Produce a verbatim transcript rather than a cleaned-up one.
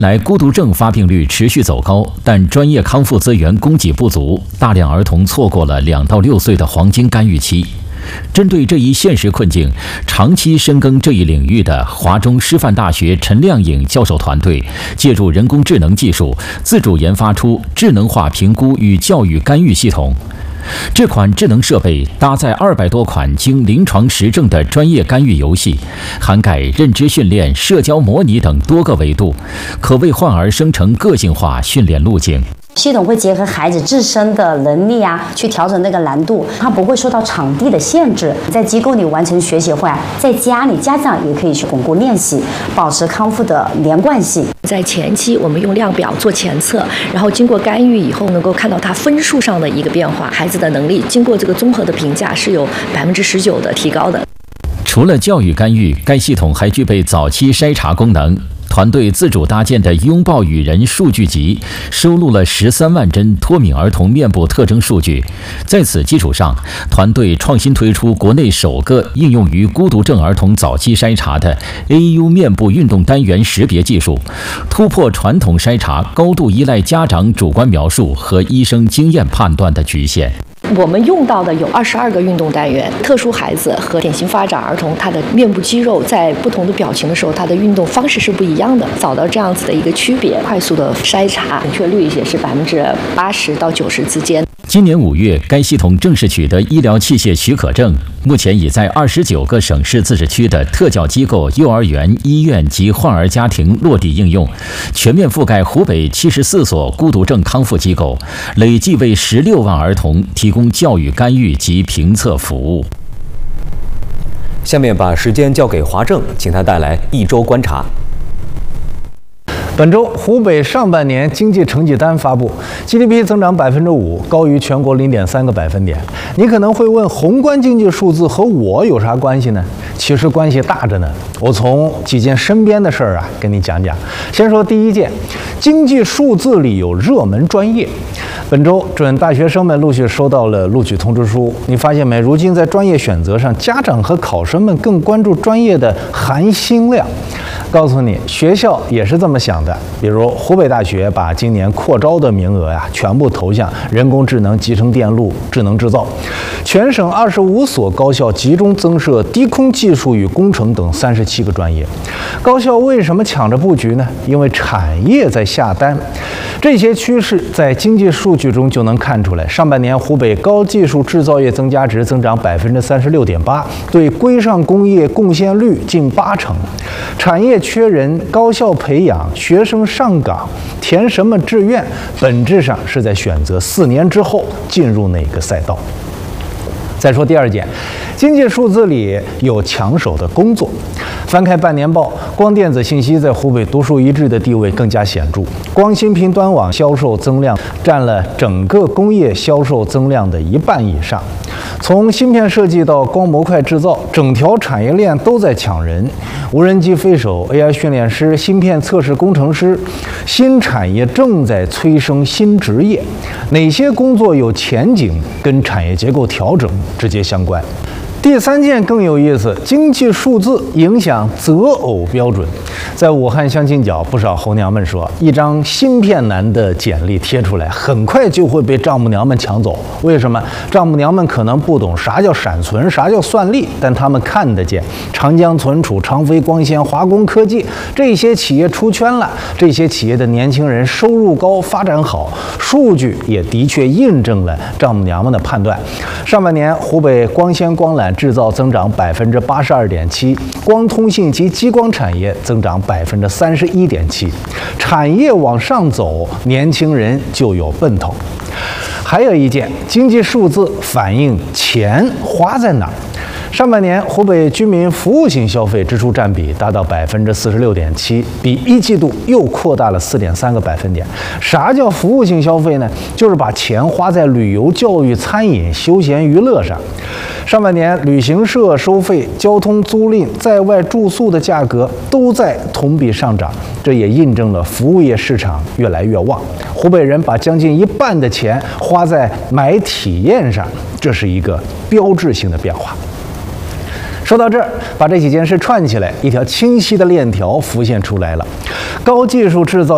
来，孤独症发病率持续走高，但专业康复资源供给不足，大量儿童错过了两到六岁的黄金干预期。针对这一现实困境，长期深耕这一领域的华中师范大学陈亮颖教授团队，借助人工智能技术，自主研发出智能化评估与教育干预系统。这款智能设备搭载二百多款经临床实证的专业干预游戏，涵盖认知训练、社交模拟等多个维度，可为患儿生成个性化训练路径。 系统会结合孩子自身的能力啊，去调整那个难度，它不会受到场地的限制。在机构里完成学习后啊，在家里家长也可以去巩固练习，保持康复的连贯性。 在前期，我们用量表做前测，然后经过干预以后，能够看到他分数上的一个变化，孩子的能力经过这个综合的评价是有百分之十九的提高的。 除了教育干预，该系统还具备早期筛查功能。团队自主搭建的拥抱与人数据集收录了十三万帧脱敏儿童面部特征数据，在此基础上，团队创新推出国内首个应用于孤独症儿童早期筛查的 A U 面部运动单元识别技术，突破传统筛查高度依赖家长主观描述和医生经验判断的局限。 我们用到的有二十二个运动单元，特殊孩子和典型发展儿童，他的面部肌肉在不同的表情的时候，他的运动方式是不一样的。找到这样子的一个区别，快速的筛查，准确率也是百分之八十到九十之间。 今年五月，该系统正式取得医疗器械许可证，目前已在二十九个省市自治区的特教机构、幼儿园、医院及患儿家庭落地应用，全面覆盖湖北七十四所孤独症康复机构，累计为十六万儿童提供教育干预及评测服务。 下面把时间交给华正，请他带来一周观察。 本周，湖北上半年经济成绩单发布 ，G D P 增长百分之五，高于全国零点三个百分点。你可能会问，宏观经济数字和我有啥关系呢？其实关系大着呢。我从几件身边的事儿啊，跟你讲讲。先说第一件，经济数字里有热门专业。本周，准大学生们陆续收到了录取通知书。你发现没？如今在专业选择上，家长和考生们更关注专业的含薪量。告诉你，学校也是这么想的。比如湖北大学把今年扩招的名额呀、啊，全部投向人工智能、集成电路、智能制造。全省二十五所高校集中增设低空技术与工程等三十七个专业。高校为什么抢着布局呢？因为产业在下单。这些趋势在经济数据中就能看出来。上半年，湖北高技术制造业增加值增长百分之三十六点八，对规上工业贡献率近八成。产业缺人，高校培养学生上岗，填什么志愿，本质上是在选择四年之后进入哪个赛道。再说第二件，经济数字里有抢手的工作。翻开半年报，光电子信息在湖北独树一帜的地位更加显著。光芯片端网销售增量占了整个工业销售增量的一半以上。从芯片设计到光模块制造，整条产业链都在抢人。无人机飞手、A I 训练师、芯片测试工程师，新产业正在催生新职业。哪些工作有前景，跟产业结构调整直接相关。第三件更有意思，经济数字影响择偶标准。在武汉相亲角，不少候娘们说，一张芯片男的简历贴出来，很快就会被丈母娘们抢走。为什么？丈母娘们可能不懂啥叫闪存，啥叫算力，但他们看得见长江存储、长飞光纤、华工科技这些企业出圈了，这些企业的年轻人收入高、发展好，数据也的确印证了丈母娘们的判断。上半年，湖北光纤光缆制造增长百分之八十二点七，光通信及激光产业增长百分之三十一点七。产业往上走，年轻人就有奔头。还有一件，经济数字反映钱花在哪儿。上半年，湖北居民服务型消费支出占比达到百分之四十六点七，比一季度又扩大了四点三个百分点。啥叫服务型消费呢？就是把钱花在旅游、教育、餐饮、休闲娱乐上。上半年，旅行社收费、交通租赁、在外住宿的价格都在同比上涨，这也印证了服务业市场越来越旺。湖北人把将近一半的钱花在买体验上，这是一个标志性的变化。说到这儿，把这几件事串起来，一条清晰的链条浮现出来了。高技术制造